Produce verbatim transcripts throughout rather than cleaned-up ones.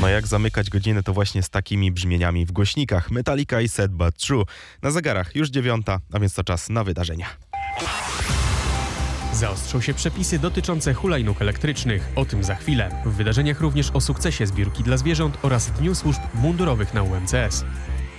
No jak zamykać godzinę, to właśnie z takimi brzmieniami w głośnikach. Metallica i Sad But True. Na zegarach już dziewiąta, a więc to czas na wydarzenia. Zaostrzą się przepisy dotyczące hulajnóg elektrycznych. O tym za chwilę. W wydarzeniach również o sukcesie zbiórki dla zwierząt oraz Dniu Służb Mundurowych na U M C S.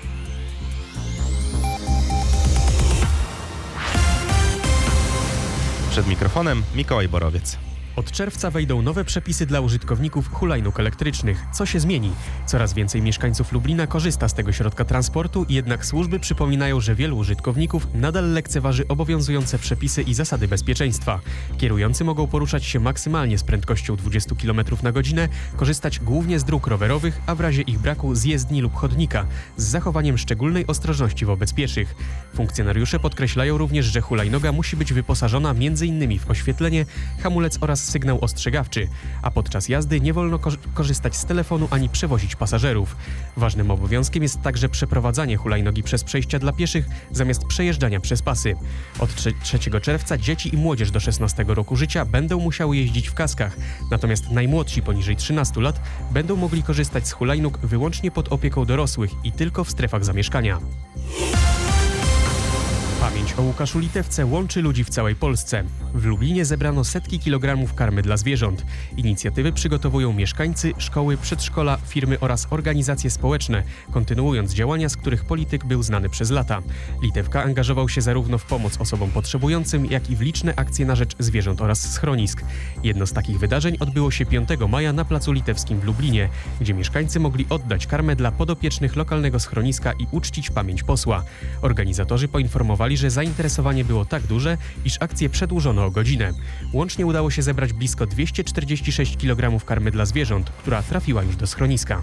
Przed mikrofonem Mikołaj Borowiec. Od czerwca wejdą nowe przepisy dla użytkowników hulajnóg elektrycznych. Co się zmieni? Coraz więcej mieszkańców Lublina korzysta z tego środka transportu, jednak służby przypominają, że wielu użytkowników nadal lekceważy obowiązujące przepisy i zasady bezpieczeństwa. Kierujący mogą poruszać się maksymalnie z prędkością dwadzieścia kilometrów na godzinę, korzystać głównie z dróg rowerowych, a w razie ich braku z jezdni lub chodnika, z zachowaniem szczególnej ostrożności wobec pieszych. Funkcjonariusze podkreślają również, że hulajnoga musi być wyposażona m.in. w oświetlenie, hamulec oraz sygnał ostrzegawczy, a podczas jazdy nie wolno ko- korzystać z telefonu ani przewozić pasażerów. Ważnym obowiązkiem jest także przeprowadzanie hulajnogi przez przejścia dla pieszych zamiast przejeżdżania przez pasy. Od trzeciego czerwca dzieci i młodzież do szesnastego roku życia będą musiały jeździć w kaskach, natomiast najmłodsi poniżej trzynastu lat będą mogli korzystać z hulajnóg wyłącznie pod opieką dorosłych i tylko w strefach zamieszkania. Pamięć o Łukaszu Litewce łączy ludzi w całej Polsce. W Lublinie zebrano setki kilogramów karmy dla zwierząt. Inicjatywy przygotowują mieszkańcy, szkoły, przedszkola, firmy oraz organizacje społeczne, kontynuując działania, z których polityk był znany przez lata. Litewka angażował się zarówno w pomoc osobom potrzebującym, jak i w liczne akcje na rzecz zwierząt oraz schronisk. Jedno z takich wydarzeń odbyło się piątego maja na Placu Litewskim w Lublinie, gdzie mieszkańcy mogli oddać karmę dla podopiecznych lokalnego schroniska i uczcić pamięć posła. Organizatorzy poinformowali, że zainteresowanie było tak duże, iż akcję przedłużono o godzinę. Łącznie udało się zebrać blisko dwieście czterdzieści sześć kilogramów karmy dla zwierząt, która trafiła już do schroniska.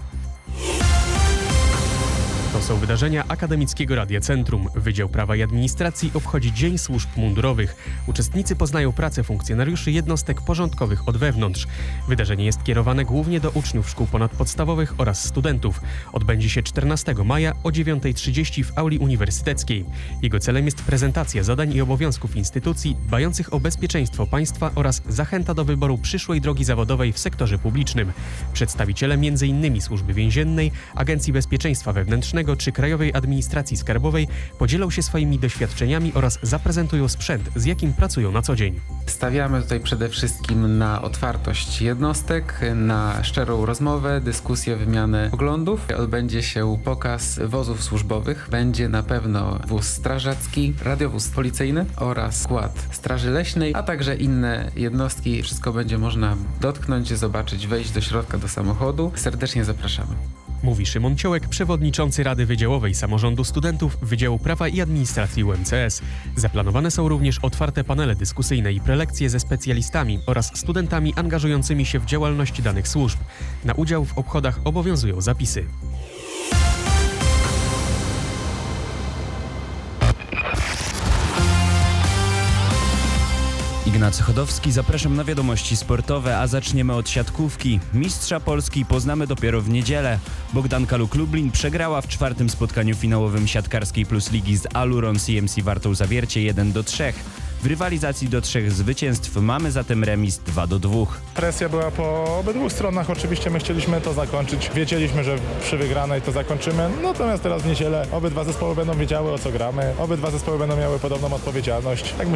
To są wydarzenia Akademickiego Radia Centrum. Wydział Prawa i Administracji obchodzi Dzień Służb Mundurowych. Uczestnicy poznają pracę funkcjonariuszy jednostek porządkowych od wewnątrz. Wydarzenie jest kierowane głównie do uczniów szkół ponadpodstawowych oraz studentów. Odbędzie się czternastego maja o dziewiąta trzydzieści w auli uniwersyteckiej. Jego celem jest prezentacja zadań i obowiązków instytucji dbających o bezpieczeństwo państwa oraz zachęta do wyboru przyszłej drogi zawodowej w sektorze publicznym. Przedstawiciele między innymi Służby Więziennej, Agencji Bezpieczeństwa Wewnętrznego czy Krajowej Administracji Skarbowej podzielą się swoimi doświadczeniami oraz zaprezentują sprzęt, z jakim pracują na co dzień. Stawiamy tutaj przede wszystkim na otwartość jednostek, na szczerą rozmowę, dyskusję, wymianę poglądów. Odbędzie się pokaz wozów służbowych. Będzie na pewno wóz strażacki, radiowóz policyjny oraz skład Straży Leśnej, a także inne jednostki. Wszystko będzie można dotknąć, zobaczyć, wejść do środka, do samochodu. Serdecznie zapraszamy. Mówi Szymon Ciołek, przewodniczący Rady Wydziałowej Samorządu Studentów Wydziału Prawa i Administracji U M C S. Zaplanowane są również otwarte panele dyskusyjne i prelekcje ze specjalistami oraz studentami angażującymi się w działalność danych służb. Na udział w obchodach obowiązują zapisy. Ignacy Chodowski, zapraszam na wiadomości sportowe, a zaczniemy od siatkówki. Mistrza Polski poznamy dopiero w niedzielę. Bogdanka Luk Lublin przegrała w czwartym spotkaniu finałowym siatkarskiej plus ligi z Aluron C M C Wartą Zawiercie jeden do trzech. W rywalizacji do trzech zwycięstw mamy zatem remis dwa do dwóch. Presja była po obydwu stronach, oczywiście my chcieliśmy to zakończyć. Wiedzieliśmy, że przy wygranej to zakończymy, natomiast teraz w niedzielę obydwa zespoły będą wiedziały, o co gramy. Obydwa zespoły będą miały podobną odpowiedzialność. Tak